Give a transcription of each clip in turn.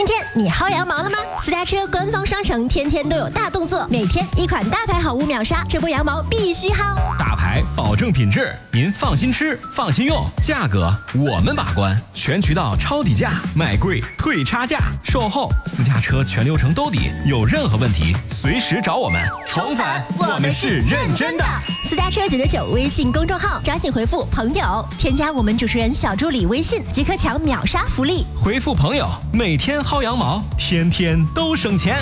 今天你薅羊毛了吗？私家车官方商城天天都有大动作，每天一款大牌好物秒杀，这波羊毛必须薅。 大牌保证品质，您放心吃，放心用，价格我们把关，全渠道抄底价，买贵退差价，售后私家车全流程兜底，有任何问题随时找我们。重返，我们是认真的。 私家车999微信公众号，抓紧回复朋友，添加我们主持人小助理微信，即可抢秒杀福利。 回复朋友，每天薅羊毛，天天都省钱。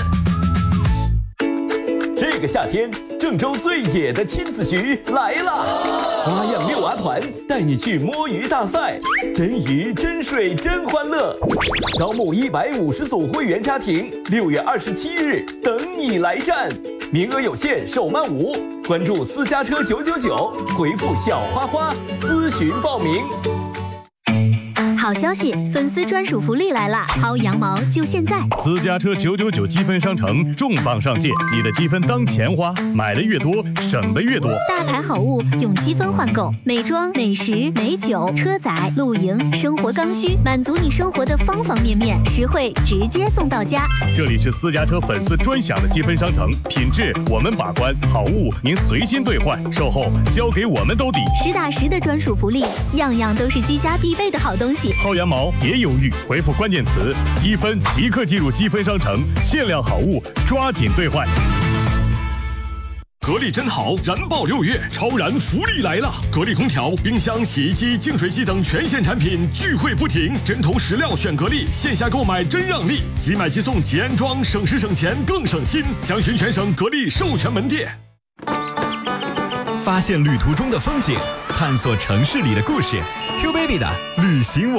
这个夏天，郑州最野的亲子局来了！花样遛娃团带你去摸鱼大赛，真鱼真水真欢乐。招募150组会员家庭，6月27日等你来战，名额有限，手慢无。关注私家车999，回复小花花咨询报名。 好消息，粉丝专属福利来了！薅羊毛就现在！ 私家车999积分商城重磅上线，你的积分当钱花，买的越多，省的越多。 大牌好物用积分换购，美妆、美食、美酒、车载、露营、生活刚需，满足你生活的方方面面，实惠直接送到家。 这里是私家车粉丝专享的积分商城，品质我们把关，好物您随心兑换，售后交给我们兜底。 实打实的专属福利，样样都是居家必备的好东西。 薅羊毛别犹豫，回复关键词积分即刻进入积分商城，限量好物抓紧兑换。 格力真好，燃爆6月，超燃福利来了！格力空调、冰箱、洗衣机、净水器等全线产品聚会不停，针头实料选格力，线下购买真让利，即买即送即安装，省时省钱更省心。详询全省格力授权门店。 发现旅途中的风景，探索城市里的故事。Q Baby 的旅行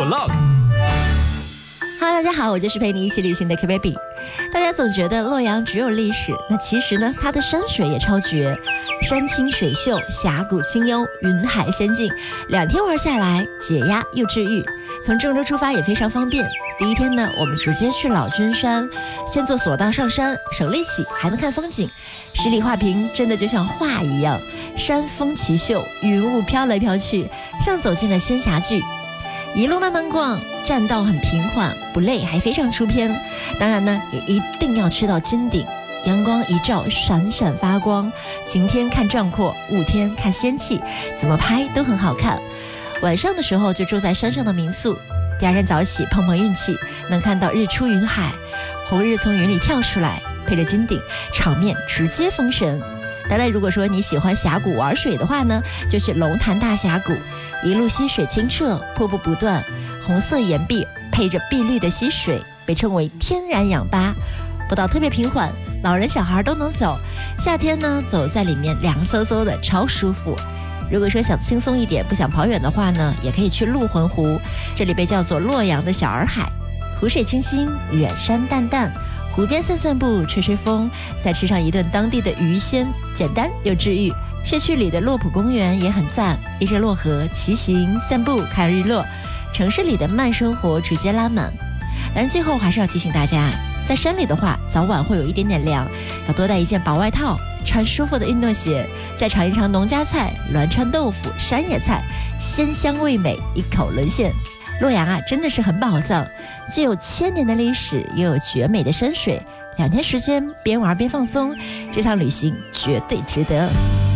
Vlog。Hello， 大家好，我就是陪你一起旅行的 Q Baby。大家总觉得洛阳只有历史，那其实呢，它的山水也超绝，山清水秀，峡谷清幽，云海仙境，2天玩下来，解压又治愈。从郑州出发也非常方便。第一天呢，我们直接去老君山，先坐索道上山，省力气，还能看风景。十里画屏，真的就像画一样，山峰奇秀，云雾飘来飘去，像走进了仙侠剧。一路慢慢逛，栈道很平缓，不累，还非常出片。当然呢，也一定要去到金顶，阳光一照，闪闪发光。晴天看壮阔，雾天看仙气，怎么拍都很好看。晚上的时候就住在山上的民宿，第二天早起碰碰运气，能看到日出云海，红日从云里跳出来，配着金顶，场面直接封神。当然，如果说你喜欢峡谷玩水的话呢，就去龙潭大峡谷，一路溪水清澈，瀑布不断，红色岩壁配着碧绿的溪水，被称为天然氧吧。步道特别平缓，老人小孩都能走。夏天呢，走在里面凉飕飕的，超舒服。如果说想轻松一点，不想跑远的话呢，也可以去鹿魂湖，这里被叫做洛阳的小洱海，湖水清新，远山淡淡。湖边散散步，吹吹风，再吃上一顿当地的鱼鲜，简单又治愈。市区里的洛浦公园也很赞，依着洛河骑行、散步、看日落。城市里的慢生活直接拉满。但最后还是要提醒大家，在山里的话，早晚会有一点点凉，要多带一件薄外套，穿舒服的运动鞋，再尝一尝农家菜、栾川豆腐、山野菜，鲜香味美，一口沦陷。洛阳啊，真的是很宝藏，既有1000年的历史，又有绝美的山水。2天时间，边玩边放松，这趟旅行绝对值得。